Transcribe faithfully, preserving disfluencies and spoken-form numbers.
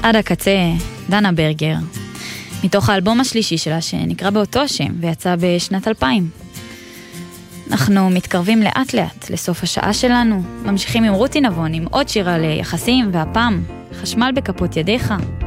עד הקצה, דנה ברגר, מתוך האלבום השלישי שלה שנקרא באותו השם ויצא בשנת אלפיים. אנחנו מתקרבים לאט לאט לסוף השעה שלנו, ממשיכים עם רותי נבון עם עוד שירה ליחסים, והפעם חשמל בכפות ידיך.